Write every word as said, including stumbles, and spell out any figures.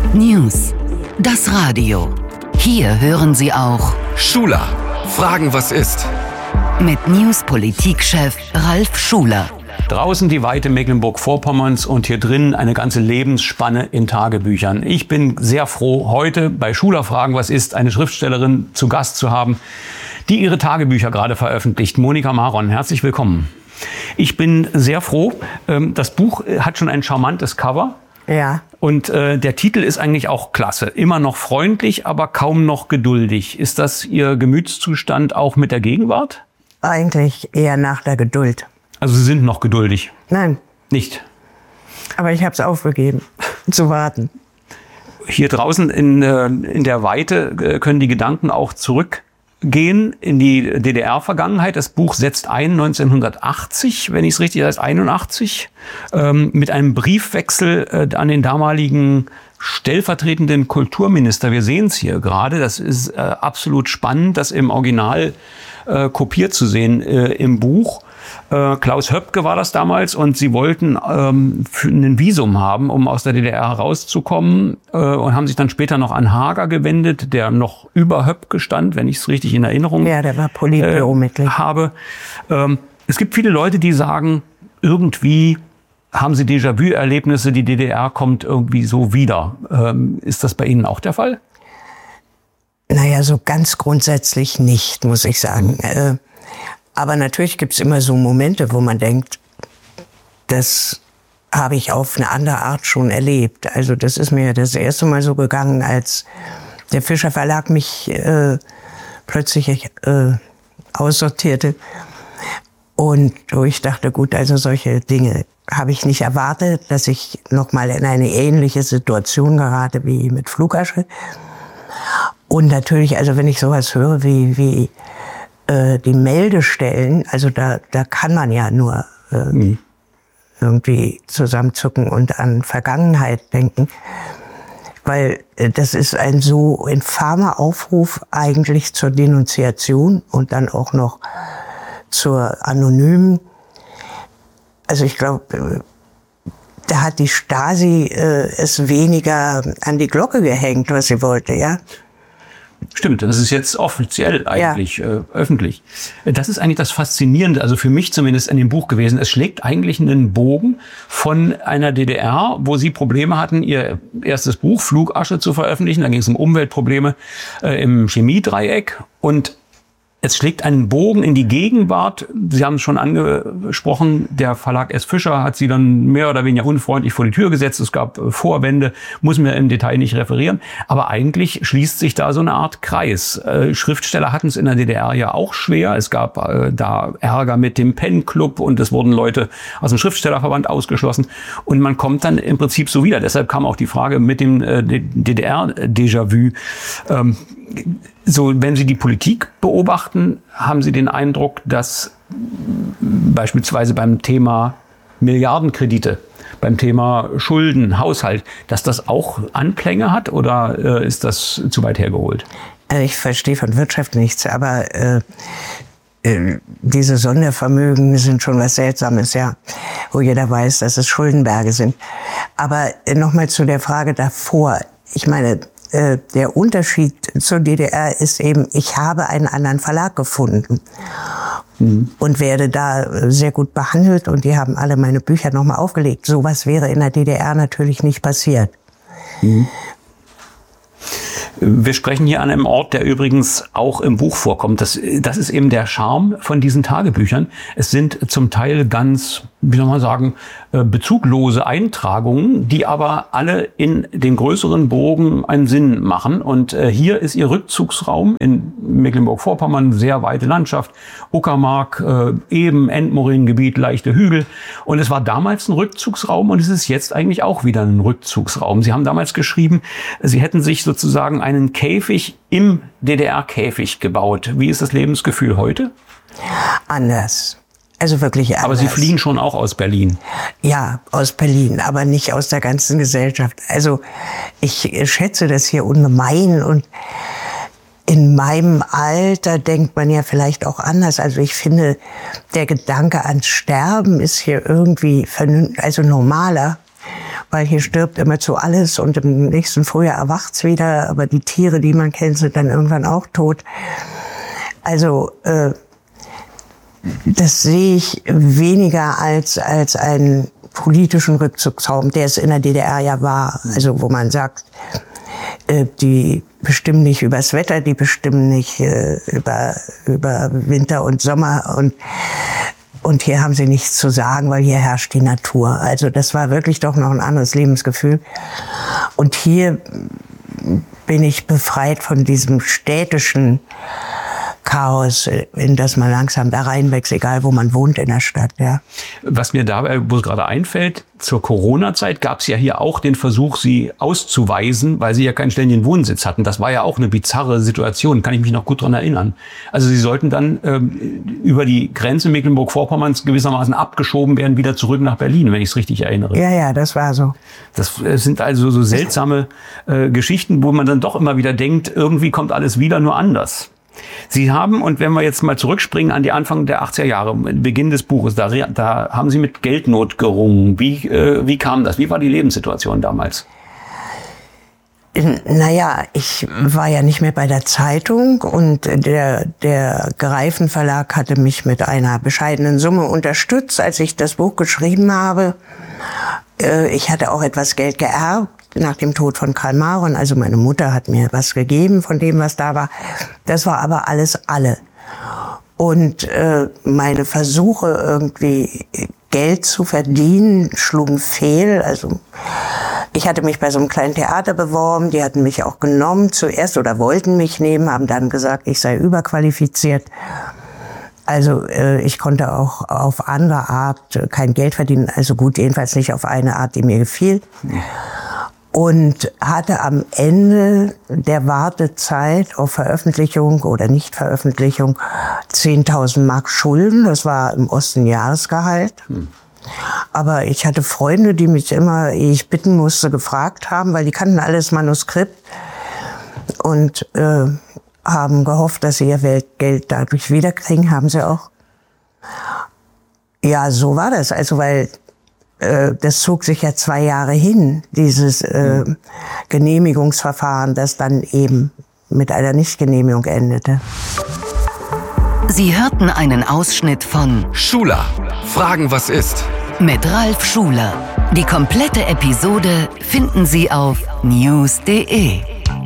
News. Das Radio. Hier hören Sie auch Schuler. Fragen, was ist? Mit News-Politikchef Ralf Schuler. Draußen die Weite Mecklenburg-Vorpommerns und hier drin eine ganze Lebensspanne in Tagebüchern. Ich bin sehr froh, heute bei Schuler Fragen, was ist, eine Schriftstellerin zu Gast zu haben, die ihre Tagebücher gerade veröffentlicht. Monika Maron, herzlich willkommen. Ich bin sehr froh. Das Buch hat schon ein charmantes Cover. Ja. Und äh, der Titel ist eigentlich auch klasse. Immer noch freundlich, aber kaum noch geduldig. Ist das Ihr Gemütszustand auch mit der Gegenwart? Eigentlich eher nach der Geduld. Also Sie sind noch geduldig? Nein. Nicht? Aber ich habe es aufgegeben, zu warten. Hier draußen in, äh, in der Weite äh, können die Gedanken auch zurückgehen in die D D R-Vergangenheit. Das Buch setzt ein neunzehnhundertachtzig, wenn ich es richtig weiß, einundachtzig, ähm, mit einem Briefwechsel äh, an den damaligen stellvertretenden Kulturminister. Wir sehen es hier gerade. Das ist äh, absolut spannend, das im Original äh, kopiert zu sehen äh, im Buch. Äh, Klaus Höpke war das damals und sie wollten ähm, für ein Visum haben, um aus der D D R rauszukommen äh, und haben sich dann später noch an Hager gewendet, der noch über Höpke stand, wenn ich es richtig in Erinnerung ja, der war Politbüromitglied. Äh, habe. Ähm, es gibt viele Leute, die sagen, irgendwie haben sie Déjà-vu-Erlebnisse, die D D R kommt irgendwie so wieder. Ähm, ist das bei Ihnen auch der Fall? Naja, so ganz grundsätzlich nicht, muss ich sagen. Äh, aber natürlich gibt's immer so Momente, wo man denkt, das habe ich auf eine andere Art schon erlebt. Also das ist mir das erste Mal so gegangen, als der Fischer Verlag mich äh, plötzlich äh, aussortierte. Und wo ich dachte, gut, also solche Dinge habe ich nicht erwartet, dass ich nochmal in eine ähnliche Situation gerate wie mit Flugasche. Und natürlich, also wenn ich sowas höre wie, wie äh, die Meldestellen, also da, da kann man ja nur äh, mhm. irgendwie zusammenzucken und an Vergangenheit denken. Weil äh, das ist ein so infamer Aufruf eigentlich zur Denunziation und dann auch noch zur anonymen. Also ich glaube, da hat die Stasi äh, es weniger an die Glocke gehängt, was sie wollte, ja. Stimmt, das ist jetzt offiziell eigentlich, ja. äh, öffentlich. Das ist eigentlich das Faszinierende, also für mich zumindest in dem Buch gewesen. Es schlägt eigentlich einen Bogen von einer D D R, wo Sie Probleme hatten, Ihr erstes Buch Flugasche zu veröffentlichen. Da ging es um Umweltprobleme äh, im Chemiedreieck. Und es schlägt einen Bogen in die Gegenwart. Sie haben es schon angesprochen, der Verlag S. Fischer hat Sie dann mehr oder weniger unfreundlich vor die Tür gesetzt. Es gab Vorwände, muss mir im Detail nicht referieren. Aber eigentlich schließt sich da so eine Art Kreis. Äh, Schriftsteller hatten es in der D D R ja auch schwer. Es gab äh, da Ärger mit dem Pen-Club und es wurden Leute aus dem Schriftstellerverband ausgeschlossen. Und man kommt dann im Prinzip so wieder. Deshalb kam auch die Frage mit dem äh, D D R-Déjà-vu. Ähm, So, wenn Sie die Politik beobachten, haben Sie den Eindruck, dass beispielsweise beim Thema Milliardenkredite, beim Thema Schulden, Haushalt, dass das auch Anklänge hat oder äh, ist das zu weit hergeholt? Also ich verstehe von Wirtschaft nichts, aber äh, äh, diese Sondervermögen sind schon was Seltsames, ja, wo jeder weiß, dass es Schuldenberge sind. Aber äh, nochmal zu der Frage davor. Ich meine, der Unterschied zur D D R ist eben, ich habe einen anderen Verlag gefunden mhm. und werde da sehr gut behandelt und die haben alle meine Bücher nochmal aufgelegt. Sowas wäre in der D D R natürlich nicht passiert. Mhm. Wir sprechen hier an einem Ort, der übrigens auch im Buch vorkommt. Das, das ist eben der Charme von diesen Tagebüchern. Es sind zum Teil ganz, wie soll man sagen, bezuglose Eintragungen, die aber alle in den größeren Bogen einen Sinn machen. Und hier ist ihr Rückzugsraum in Mecklenburg-Vorpommern, sehr weite Landschaft, Uckermark, eben Endmoränen-Gebiet, leichte Hügel. Und es war damals ein Rückzugsraum und es ist jetzt eigentlich auch wieder ein Rückzugsraum. Sie haben damals geschrieben, Sie hätten sich sozusagen einen Käfig im D D R-Käfig gebaut. Wie ist das Lebensgefühl heute? Anders. Also wirklich anders. Aber Sie fliehen schon auch aus Berlin? Ja, aus Berlin, aber nicht aus der ganzen Gesellschaft. Also ich schätze das hier ungemein und in meinem Alter denkt man ja vielleicht auch anders. Also ich finde, der Gedanke ans Sterben ist hier irgendwie vernünftig, also normaler. weil hier stirbt immerzu alles und im nächsten Frühjahr erwacht's wieder, aber die Tiere, die man kennt, sind dann irgendwann auch tot. Also äh, das sehe ich weniger als als einen politischen Rückzugsraum, der es in der D D R ja war. Also wo man sagt, äh, die bestimmen nicht übers Wetter, die bestimmen nicht äh, über über Winter und Sommer und und hier haben sie nichts zu sagen, weil hier herrscht die Natur. Also das war wirklich doch noch ein anderes Lebensgefühl. Und hier bin ich befreit von diesem städtischen Chaos, in das man langsam da reinwächst, egal wo man wohnt in der Stadt. Ja. Was mir dabei, wo es gerade einfällt, zur Corona-Zeit gab es ja hier auch den Versuch, sie auszuweisen, weil sie ja keinen ständigen Wohnsitz hatten. Das war ja auch eine bizarre Situation, kann ich mich noch gut dran erinnern. Also sie sollten dann ähm, über die Grenze Mecklenburg-Vorpommerns gewissermaßen abgeschoben werden, wieder zurück nach Berlin, wenn ich es richtig erinnere. Ja, ja, das war so. Das sind also so seltsame äh, Geschichten, wo man dann doch immer wieder denkt, irgendwie kommt alles wieder, nur anders. Sie haben, und wenn wir jetzt mal zurückspringen an die Anfang der achtziger Jahre, Beginn des Buches, da, da haben Sie mit Geldnot gerungen. Wie, äh, wie kam das? Wie war die Lebenssituation damals? Naja, ich war ja nicht mehr bei der Zeitung und der, der Greifen Verlag hatte mich mit einer bescheidenen Summe unterstützt, als ich das Buch geschrieben habe. Ich hatte auch etwas Geld geerbt nach dem Tod von Karl Maron. Also meine Mutter hat mir was gegeben von dem, was da war. Das war aber alles alle. Und äh, meine Versuche, irgendwie Geld zu verdienen, schlugen fehl. Also ich hatte mich bei so einem kleinen Theater beworben. Die hatten mich auch genommen zuerst oder wollten mich nehmen, haben dann gesagt, ich sei überqualifiziert. Also äh, ich konnte auch auf andere Art kein Geld verdienen. Also gut, jedenfalls nicht auf eine Art, die mir gefiel. Ja. Und hatte am Ende der Wartezeit auf Veröffentlichung oder Nichtveröffentlichung zehntausend Mark Schulden. Das war im Osten Jahresgehalt. Hm. Aber ich hatte Freunde, die mich immer, ehe ich bitten musste, gefragt haben, weil die kannten alles Manuskript und äh, haben gehofft, dass sie ihr Geld dadurch wiederkriegen. Haben sie auch. Ja, so war das. Also weil das zog sich ja zwei Jahre hin, dieses äh, Genehmigungsverfahren, das dann eben mit einer Nichtgenehmigung endete. Sie hörten einen Ausschnitt von Schuler. Fragen, was ist? Mit Ralf Schuler. Die komplette Episode finden Sie auf news punkt de.